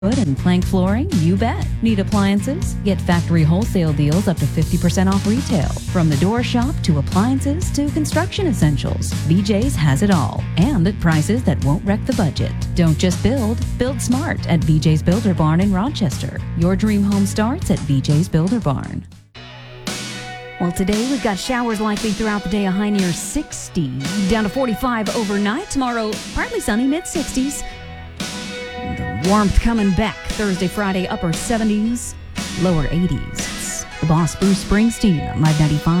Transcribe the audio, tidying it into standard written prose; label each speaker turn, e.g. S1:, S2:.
S1: Wood and plank flooring? You bet. Need appliances? Get factory wholesale deals up to 50% off retail. From the door shop to appliances to construction essentials, BJ's has it all. And at prices that won't wreck the budget. Don't just build smart at BJ's Builder Barn in Rochester. Your dream home starts at BJ's Builder Barn. Well, today we've got showers likely throughout the day, a high near 60, down to 45 overnight. Tomorrow, partly sunny, mid-60s. The warmth coming back Thursday, Friday, upper 70s, lower 80s. It's the boss, Bruce Springsteen, on Live 95.